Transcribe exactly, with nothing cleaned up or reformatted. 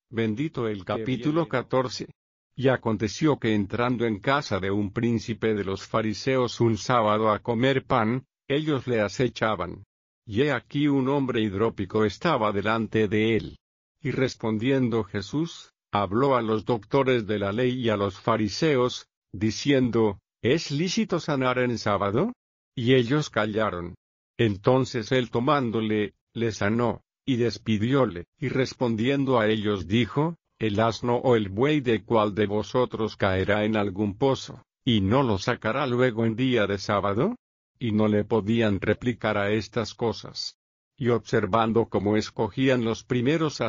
Bendito el capítulo catorce. Y aconteció que entrando en casa de un príncipe de los fariseos un sábado a comer pan, ellos le acechaban. Y he aquí un hombre hidrópico estaba delante de él. Y respondiendo Jesús, habló a los doctores de la ley y a los fariseos, diciendo, ¿es lícito sanar en sábado? Y ellos callaron. Entonces él tomándole, le sanó, y despidióle, y respondiendo a ellos dijo, el asno o el buey de cuál de vosotros caerá en algún pozo, y no lo sacará luego en día de sábado? Y no le podían replicar a estas cosas. Y observando cómo escogían los primeros